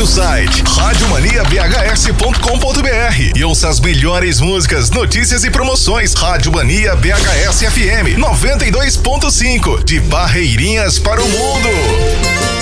Acesse o site radiomaniabhs.com.br e ouça as melhores músicas, notícias e promoções. Rádio Mania BHS FM 92.5, de Barreirinhas para o mundo.